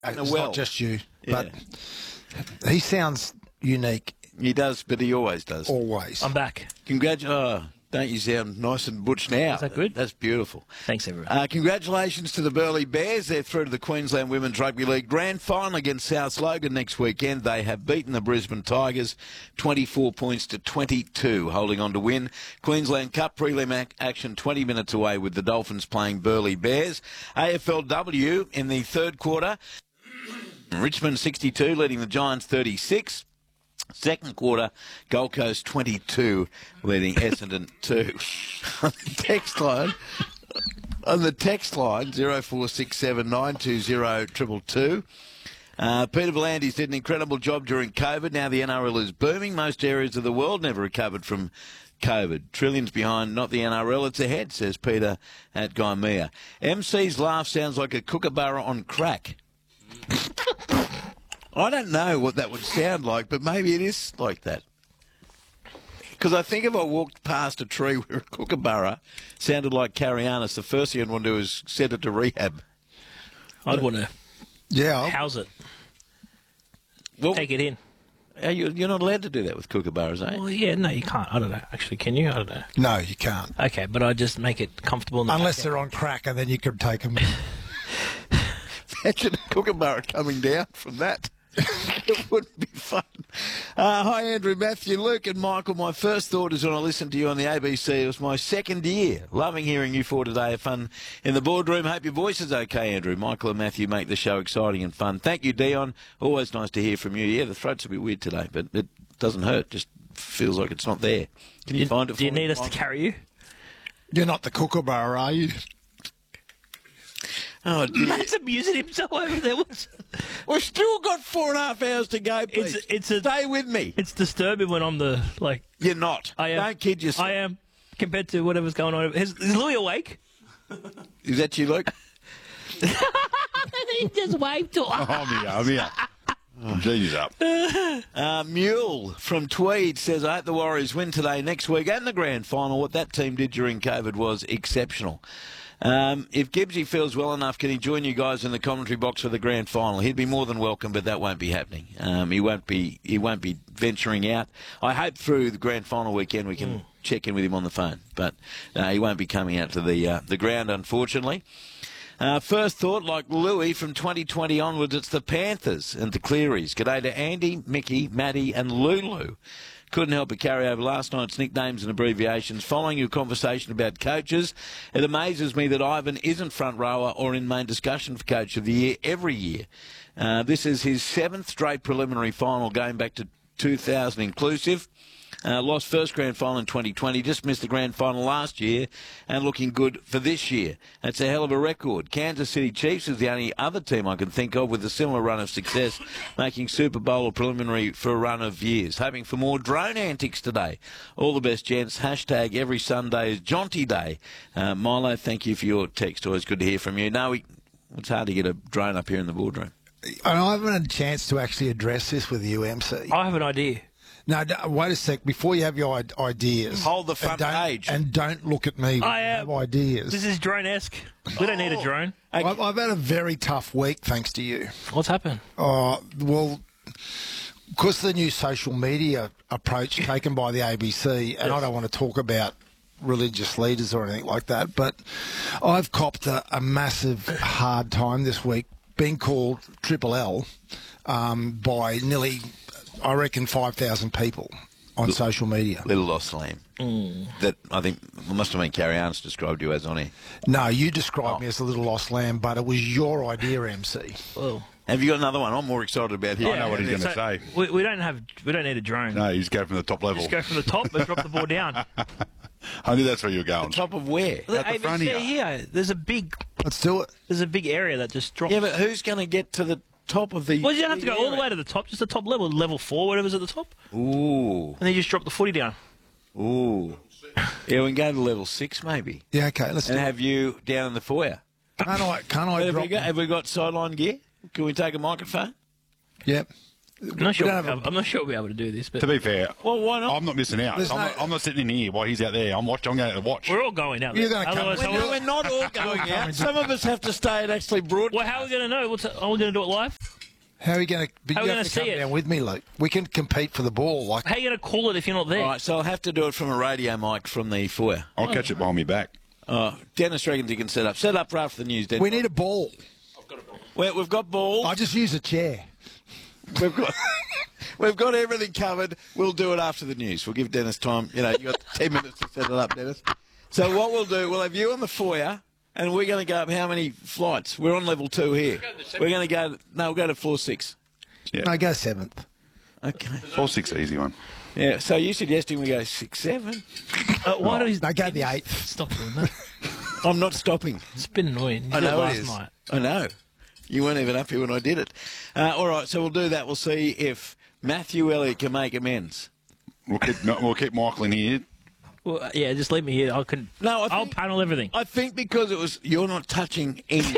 It's well. not just you, Yeah. but he sounds unique He does, but he always does. always. I'm back. Don't you sound nice and butch now? Is that good? That's beautiful. Thanks, everyone. Congratulations to the Burleigh Bears. They're through to the Queensland Women's Rugby League Grand Final against South Logan next weekend. They have beaten the Brisbane Tigers 24 points to 22, holding on to win. Queensland Cup prelim action 20 minutes away with the Dolphins playing Burleigh Bears. AFLW in the third quarter. Richmond 62, leading the Giants 36. Second quarter, Gold Coast 22, leading Essendon 2. On the text line, 0467 920 222. Peter Volandis did an incredible job during COVID. Now the NRL is booming. Most areas of the world never recovered from COVID. Trillions behind, not the NRL, it's ahead, says Peter at Gaimea. MC's laugh sounds like a kookaburra on crack. I don't know what that would sound like, but maybe it is like that. Because I think if I walked past a tree where a kookaburra sounded like Carianis, the first thing I'd want to do is send it to rehab. I'd want to house it. Well, Take it in. you're not allowed to do that with kookaburras, eh? Well, yeah, no, you can't. I don't know. Actually, can you? I don't know. No, you can't. Okay, but I just make it comfortable. In the Unless backyard. they're on crack, and then you could take them. Imagine a kookaburra coming down from that. It wouldn't be fun. Hi, Andrew, Matthew, Luke and Michael. My first thought is when I listened to you on the ABC, it was my second year. Loving hearing you four today. Fun in the boardroom. Hope your voice is okay, Andrew. Michael and Matthew make the show exciting and fun. Thank you, Dion. Always nice to hear from you. Yeah, the throat's a bit weird today, but it doesn't hurt. Just feels like it's not there. Can you find it for Do you me, need us to Michael? carry you? You're not the kookaburra, are you? Oh, dear. Matt's amusing himself over there. We've still got 4.5 hours to go, please. Stay with me. It's disturbing when I'm the, like... You're not. I am. Don't kid yourself. I am, compared to whatever's going on. Is Louis awake? Is that you, Luke? He just waved to us. I'm here. G's up. Mule from Tweed says, I hope the Warriors win today, next week, and the grand final. What that team did during COVID was exceptional. If Gibbsy feels well enough, can he join you guys in the commentary box for the grand final? He'd be more than welcome, but that won't be happening. He won't be venturing out. I hope through the grand final weekend we can check in with him on the phone, but he won't be coming out to the ground, unfortunately. First thought, like Louis, from 2020 onwards, it's the Panthers and the Clearys. G'day to Andy, Mickey, Matty and Lulu. Couldn't help but carry over last night's nicknames and abbreviations. Following your conversation about coaches, it amazes me that Ivan isn't front rower or in main discussion for Coach of the Year every year. This is his 7th straight preliminary final going back to 2000 inclusive. Lost first grand final in 2020, just missed the grand final last year and looking good for this year. That's a hell of a record. Kansas City Chiefs is the only other team I can think of with a similar run of success, making Super Bowl or preliminary for a run of years. Hoping for more drone antics today. All the best, gents. Hashtag every Sunday is Jonty Day. Milo, thank you for your text. Always good to hear from you. No, it's hard to get a drone up here in the boardroom. I haven't had a chance to actually address this with you, MC. I have an idea. No, wait a sec. Before you have your ideas, Hold the front page. and don't look at me. I have ideas. This is drone-esque. We don't need a drone. I've had a very tough week, thanks to you. What's happened? Well, because of the new social media approach taken by the ABC, and I don't want to talk about religious leaders or anything like that, but I've copped a massive hard time this week being called Triple L by nearly, I reckon, 5,000 people on social media. Little lost lamb. That I think must have been Carrie Arns described you as on here. No, you described me as a little lost lamb, but it was your idea, MC. Well, have you got another one? I'm more excited about here. I know what he's going to say. We don't need a drone. No, you just go from the top level. Just go from the top and drop the ball down. I knew that's where you were going. Top of where? Look, At the front see here. here. There's a big area that just drops. Yeah, but who's going to get to the top of the... Well, you don't have to go all the way to the top. Just the top level, level 4, whatever's at the top. Ooh. And then you just drop the footy down. Ooh. Yeah, we can go to level 6 maybe. Yeah, okay, let's do And it. have you down in the foyer. Can't I Have drop... we got sideline gear? Can we take a microphone? Yep. I'm not sure. don't have a- I'm not sure we'll be able to do this, but To be fair, Well, why not? I'm not missing out. There's I'm not sitting in here while he's out there. I'm going out to watch. we're all going out. You're there. gonna come Otherwise, with how me. No, we're not all going out. Some of us have to stay and actually broadcast. well, how are we going to know? Are we going to do it live? How are you going to? How are we gonna see come it? down with me, Luke? We can compete for the ball. Like How are you going to call it if you're not there? All right, so I'll have to do it from a radio mic from the foyer. I'll catch it behind me back. Dennis reckons you can set up. Set up right after the news, Dennis. we need a ball. We've got balls. I just use a chair. We've got everything covered. We'll do it after the news. We'll give Dennis time. You got 10 minutes to set it up, Dennis. So what we'll do, we'll have you on the foyer, and we're going to go up how many flights? We're on level 2 here. We're going to go. No, we'll go to floor 6. Yeah. No, go 7th. Okay. 4-6, easy one. Yeah. So you suggesting we go 6, 7? Why do you No, go the 8th. stop doing that? I'm not stopping. It's been annoying. You I did it know it last is. night. I know. You weren't even up here when I did it. All right, so we'll do that. We'll see if Matthew Elliott can make amends. We'll keep Michael in here. Well, yeah, just leave me here. No, I'll panel everything. I think because it was you're not touching anything.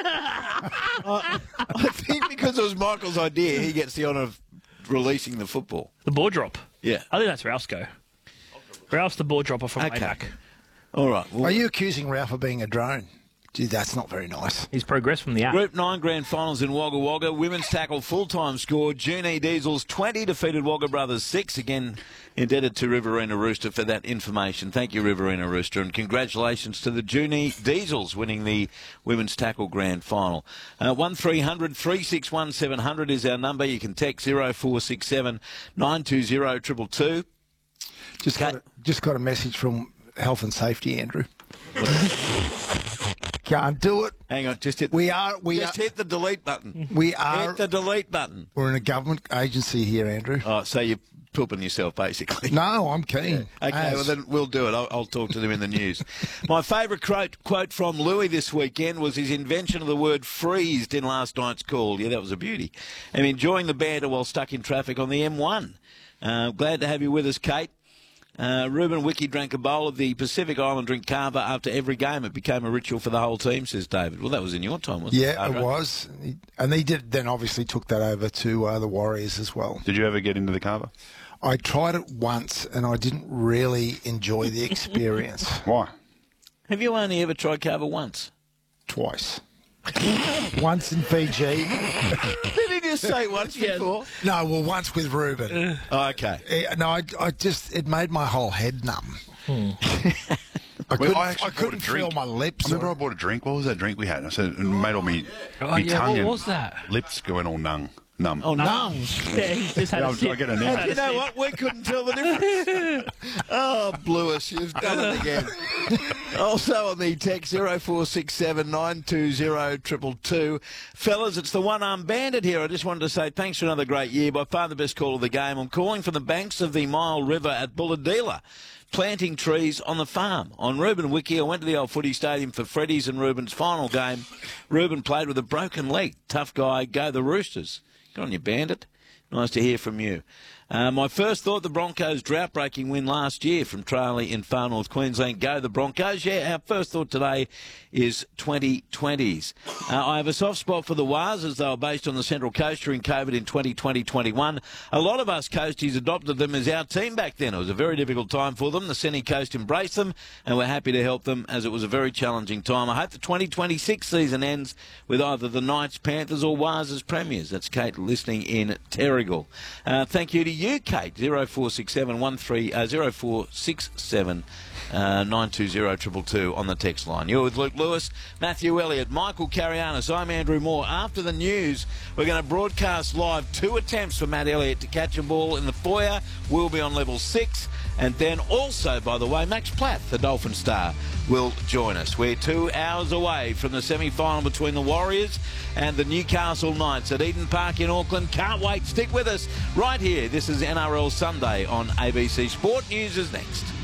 I think because it was Michael's idea, he gets the honour of releasing the football. The ball drop. Yeah. I think that's Ralph's go. Ralph's the ball dropper from way Okay. back. All right. Well, Are you accusing Ralph of being a drone? Gee, that's not very nice. He's progressed from the app. Group 9 grand finals in Wagga Wagga. Women's tackle full-time score. Junie Diesels 20 defeated Wagga Brothers 6. Again, indebted to Riverina Rooster for that information. Thank you, Riverina Rooster. And congratulations to the Junie Diesels winning the women's tackle grand final. 1300 361 700 is our number. You can text 0467 920 222. Just got a message from Health and Safety, Andrew. Can't do it. Hang on, just hit Hit the delete button. We are. Hit the delete button. We're in a government agency here, Andrew. Oh, so you're pooping yourself, basically. No, I'm keen. Okay, As- well then we'll do it. I'll talk to them in the news. My favourite quote from Louis this weekend was his invention of the word freezed in last night's call. Yeah, that was a beauty. I'm enjoying the banter while stuck in traffic on the M1. Glad to have you with us, Kate. Ruben Wiki drank a bowl of the Pacific Island drink Carver after every game. It became a ritual for the whole team, says David. Well, that was in your time, wasn't it? Yeah, it was. And he did then obviously took that over to the Warriors as well. Did you ever get into the Carver? I tried it once and I didn't really enjoy the experience. Why? Have you only ever tried Carver once? Twice. Once in Fiji. Did he just say once before? No, well, once with Ruben. Oh, okay. No, I just, it made my whole head numb. Well, I actually bought a couldn't feel drink. my lips. I remember I bought a drink. What was that drink we had? I said it made all me, Oh, me yeah, tongue what and was that? lips going all numb. Oh, no. Yeah, he just had Yeah, a I sip. get an Had answer. a You know sip. what? We couldn't tell the difference. Oh, Bluis, you've done it again. Also on the text 0467 920 222. Fellas, it's the one-armed bandit here. I just wanted to say thanks for another great year. By far the best call of the game. I'm calling from the banks of the Mile River at Bulladila, planting trees on the farm. On Ruben Wiki, I went to the old footy stadium for Freddie's and Ruben's final game. Ruben played with a broken leg. Tough guy. Go the Roosters. Good on you, Bandit. Nice to hear from you. My first thought, the Broncos' drought-breaking win last year from Tralee in far north Queensland. Go the Broncos. Yeah, our first thought today is 2020s. I have a soft spot for the Wars as they were based on the Central Coast during COVID in 2020-21. A lot of us Coasties adopted them as our team back then. It was a very difficult time for them. The Sunny Coast embraced them and we're happy to help them as it was a very challenging time. I hope the 2026 season ends with either the Knights, Panthers or Wars as premiers. That's Kate listening in Terrigal. Thank you to you, Kate. 0467 0467 920 222 on the text line. You're with Luke Lewis, Matthew Elliott, Michael Carianis. I'm Andrew Moore. After the news, we're going to broadcast live 2 attempts for Matt Elliott to catch a ball in the foyer. We'll be on level 6. And then also, by the way, Max Platt, the Dolphin star, will join us. We're 2 hours away from the semi-final between the Warriors and the Newcastle Knights at Eden Park in Auckland. Can't wait. Stick with us right here. This is NRL Sunday on ABC Sport. News is next.